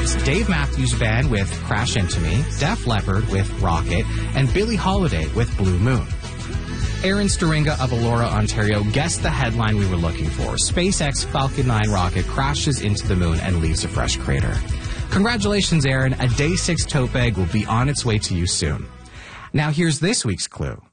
was Dave Matthews Band with Crash Into Me, Def Leppard with Rocket, and Billie Holiday with Blue Moon. Aaron Staringa of Elora, Ontario guessed the headline we were looking for. SpaceX Falcon 9 rocket crashes into the moon and leaves a fresh crater. Congratulations, Aaron. A Day 6 tote bag will be on its way to you soon. Now here's this week's clue.